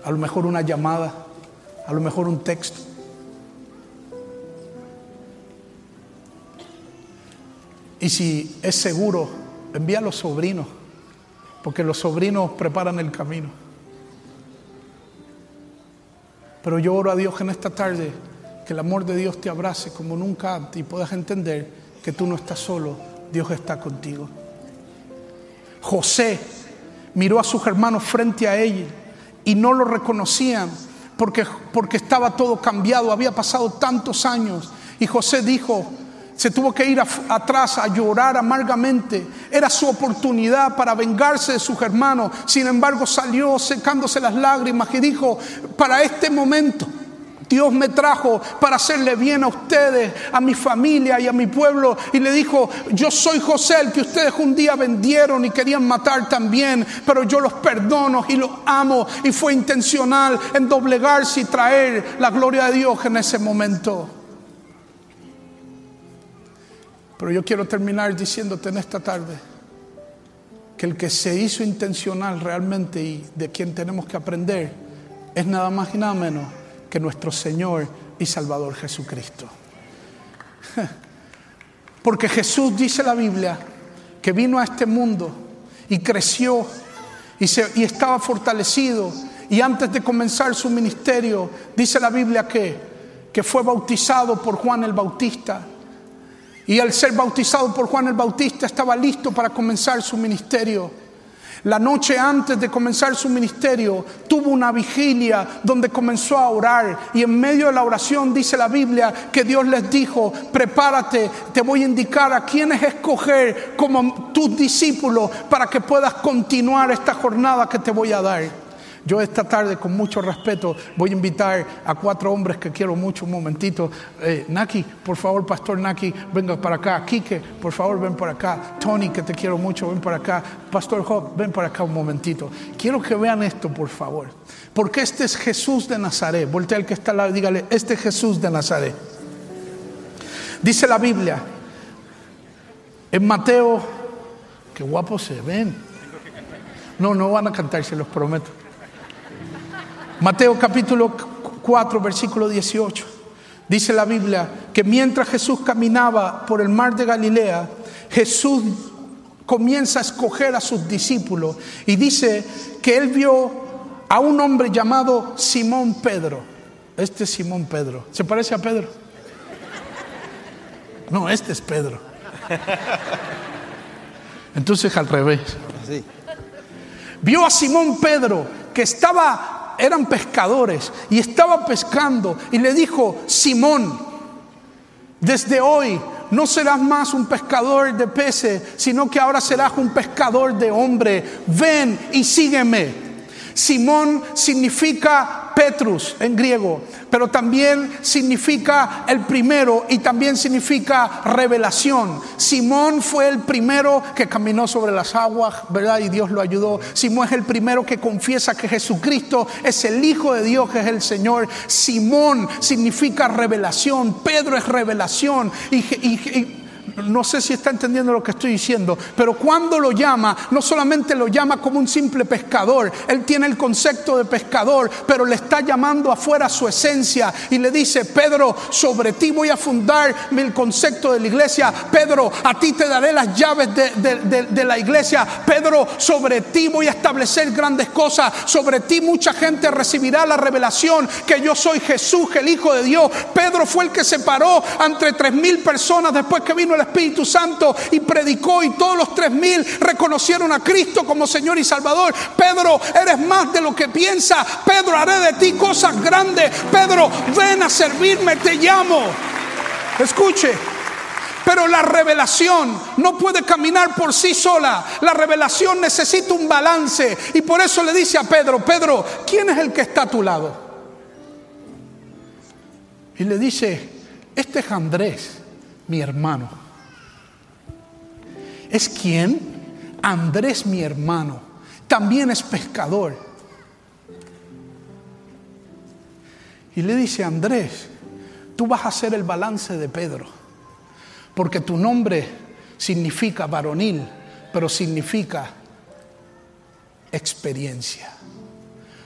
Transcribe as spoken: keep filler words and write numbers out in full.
a lo mejor una llamada, a lo mejor un texto. Y si es seguro, envía a los sobrinos, porque los sobrinos preparan el camino. Pero yo oro a Dios en esta tarde que el amor de Dios te abrace como nunca antes y puedas entender que tú no estás solo, Dios está contigo. José miró a sus hermanos frente a él y no lo reconocían porque, porque estaba todo cambiado, había pasado tantos años. Y José dijo, se tuvo que ir a, atrás a llorar amargamente. Era su oportunidad para vengarse de sus hermanos. Sin embargo, salió secándose las lágrimas y dijo, para este momento Dios me trajo para hacerle bien a ustedes, a mi familia y a mi pueblo. Y le dijo, yo soy José, el que ustedes un día vendieron y querían matar también, pero yo los perdono y los amo. Y fue intencional en doblegarse y traer la gloria de Dios en ese momento. Pero yo quiero terminar diciéndote en esta tarde que el que se hizo intencional realmente y de quien tenemos que aprender es nada más y nada menos que nuestro Señor y Salvador Jesucristo. Porque Jesús, dice la Biblia, que vino a este mundo y creció y, se, y estaba fortalecido, y antes de comenzar su ministerio, dice la Biblia que, que fue bautizado por Juan el Bautista. Y al ser bautizado por Juan el Bautista estaba listo para comenzar su ministerio. La noche antes de comenzar su ministerio tuvo una vigilia donde comenzó a orar. Y en medio de la oración dice la Biblia que Dios les dijo, prepárate, te voy a indicar a quiénes escoger como tus discípulos para que puedas continuar esta jornada que te voy a dar. Yo esta tarde, con mucho respeto, voy a invitar a cuatro hombres que quiero mucho, un momentito. Eh, Naki, por favor, Pastor Naki, venga para acá. Quique, por favor, ven para acá. Tony, que te quiero mucho, ven para acá. Pastor Job, ven para acá un momentito. Quiero que vean esto, por favor. Porque este es Jesús de Nazaret. Voltea al que está al lado y dígale, este es Jesús de Nazaret. Dice la Biblia, en Mateo, qué guapos se ven. No, no van a cantar, se los prometo. Mateo capítulo cuatro, versículo dieciocho. Dice la Biblia que mientras Jesús caminaba por el mar de Galilea, Jesús comienza a escoger a sus discípulos. Y dice que él vio a un hombre llamado Simón Pedro. Este es Simón Pedro. ¿Se parece a Pedro? No, este es Pedro. Entonces al revés. Sí. Vio a Simón Pedro que estaba... eran pescadores y estaba pescando y le dijo, Simón, desde hoy no serás más un pescador de peces, sino que ahora serás un pescador de hombres. Ven y sígueme. Simón significa Petrus en griego, pero también significa el primero y también significa revelación. Simón fue el primero que caminó sobre las aguas, ¿verdad? Y Dios lo ayudó. Simón es el primero que confiesa que Jesucristo es el Hijo de Dios, que es el Señor. Simón significa revelación. Pedro es revelación. Y, y, y no sé si está entendiendo lo que estoy diciendo, pero cuando lo llama, no solamente lo llama como un simple pescador. Él tiene el concepto de pescador, pero le está llamando afuera su esencia y le dice, Pedro, sobre ti voy a fundar el concepto de la iglesia. Pedro, a ti te daré las llaves de, de, de, de la iglesia. Pedro, sobre ti voy a establecer grandes cosas. Sobre ti mucha gente recibirá la revelación que yo soy Jesús, el Hijo de Dios. Pedro fue el que se paró entre tres mil personas después que vino el Espíritu Santo y predicó, y todos los tres mil reconocieron a Cristo como Señor y Salvador. Pedro, eres más de lo que piensas. Pedro, haré de ti cosas grandes. Pedro, ven a servirme, te llamo. Escuche, pero la revelación no puede caminar por sí sola. La revelación necesita un balance, y por eso le dice a Pedro, Pedro, ¿quién es el que está a tu lado? Y le dice, este es Andrés, mi hermano. ¿Es quién? Andrés, mi hermano. También es pescador. Y le dice, Andrés, tú vas a hacer el balance de Pedro, porque tu nombre significa varonil, pero significa experiencia.